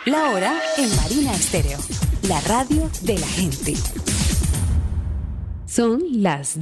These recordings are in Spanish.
La hora en Marina Estéreo, la radio de la gente. Son las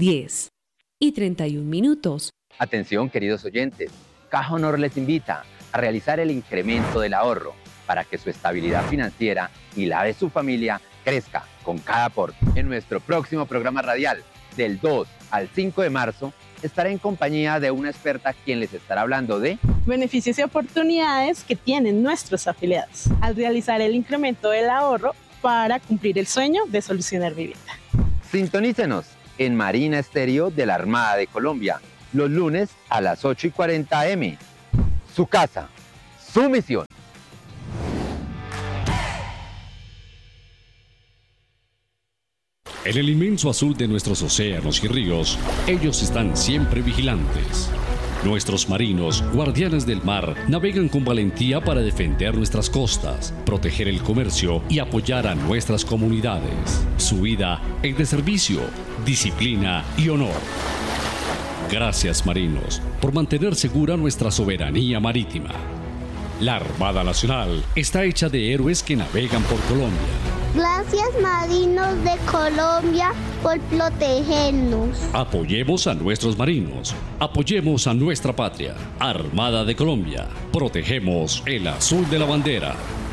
10:31. Atención, queridos oyentes. Caja Honor les invita a realizar el incremento del ahorro para que su estabilidad financiera y la de su familia crezca con cada aporte. En nuestro próximo programa radial, del 2 al 5 de marzo, estaré en compañía de una experta quien les estará hablando de beneficios y oportunidades que tienen nuestros afiliados al realizar el incremento del ahorro para cumplir el sueño de solucionar vivienda. Sintonícenos en Marina Estéreo de la Armada de Colombia, los lunes a las 8:40 am. Su casa, su misión. En el inmenso azul de nuestros océanos y ríos, ellos están siempre vigilantes. Nuestros marinos, guardianes del mar, navegan con valentía para defender nuestras costas, proteger el comercio y apoyar a nuestras comunidades. Su vida es de servicio, disciplina y honor. Gracias, marinos, por mantener segura nuestra soberanía marítima. La Armada Nacional está hecha de héroes que navegan por Colombia. Gracias, marinos de Colombia, por protegernos. Apoyemos a nuestros marinos. Apoyemos a nuestra patria. Armada de Colombia. Protegemos el azul de la bandera.